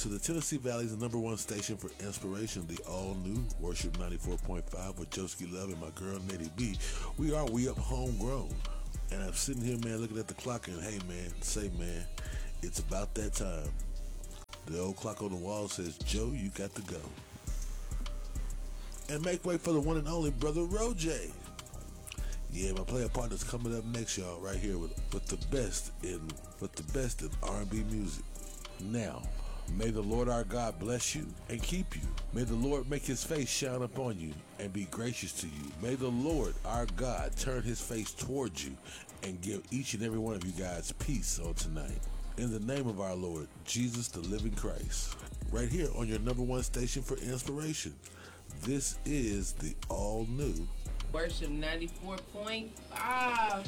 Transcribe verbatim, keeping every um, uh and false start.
to the Tennessee Valley's number one station for inspiration, the all-new Worship ninety-four point five with Joski Love and my girl Nettie B. We are We Up Homegrown. And I'm sitting here, man, looking at the clock and, hey, man, say, man, it's about that time. The old clock on the wall says, Joe, you got to go. And make way for the one and only Brother Rojay. Yeah, my player partner's coming up next, y'all, right here with, with the best in with the best in R and B music. Now, may the Lord our God bless you and keep you. May the Lord make his face shine upon you and be gracious to you. May the Lord our God turn his face towards you and give each and every one of you guys peace on tonight. In the name of our Lord, Jesus the living Christ. Right here on your number one station for inspiration. This is the all-new Worship ninety-four point five.